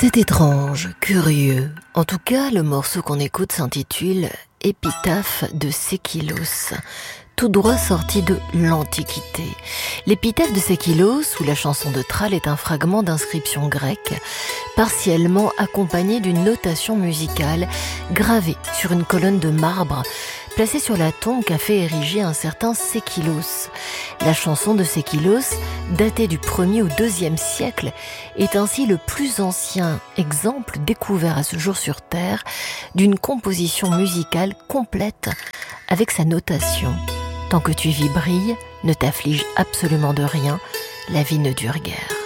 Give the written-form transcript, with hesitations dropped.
C'est étrange, curieux. En tout cas, le morceau qu'on écoute s'intitule « Épitaphe de Sékilos », tout droit sorti de l'Antiquité. L'épitaphe de Sékilos, ou la chanson de Thrale, est un fragment d'inscription grecque, partiellement accompagné d'une notation musicale gravée sur une colonne de marbre, placée sur la tombe qu'a fait ériger un certain Sékilos. La chanson de Sékilos, datée du 1er au 2e siècle, est ainsi le plus ancien exemple découvert à ce jour sur Terre d'une composition musicale complète avec sa notation. Tant que tu vis brille, ne t'afflige absolument de rien, la vie ne dure guère.